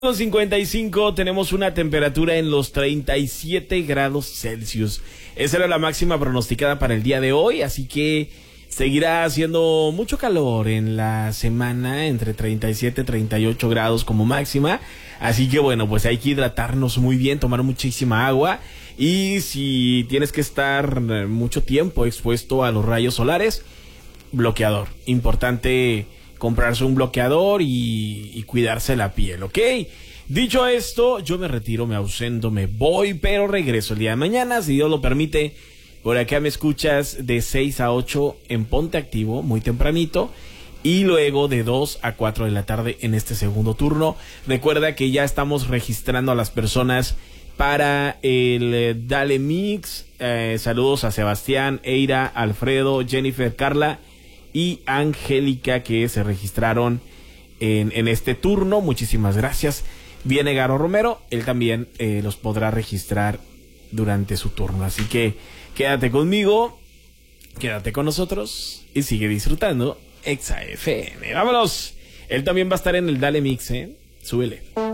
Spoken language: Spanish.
55 tenemos una temperatura en los 37 grados Celsius. Esa era la máxima pronosticada para el día de hoy, así que seguirá haciendo mucho calor en la semana, entre 37 y 38 grados como máxima. Así que bueno, pues hay que hidratarnos muy bien, tomar muchísima agua. Y si tienes que estar mucho tiempo expuesto a los rayos solares, bloqueador. Importante comprarse un bloqueador y cuidarse la piel, ¿ok? Dicho esto, yo me retiro, me ausento, me voy, pero regreso el día de mañana, si Dios lo permite. Por acá me escuchas de 6 a 8 en Ponte Activo, muy tempranito, y luego de 2 a 4 de la tarde en este segundo turno. Recuerda que ya estamos registrando a las personas para el Dale Mix. Saludos a Sebastián, Eira, Alfredo, Jennifer, Carla y Angélica, que se registraron en este turno. Muchísimas gracias. Viene Garo Romero, él también los podrá registrar durante su turno. Así que quédate conmigo, quédate con nosotros y sigue disfrutando Exa FM. ¡Vámonos! Él también va a estar en el Dale Mix, ¿eh? Súbele.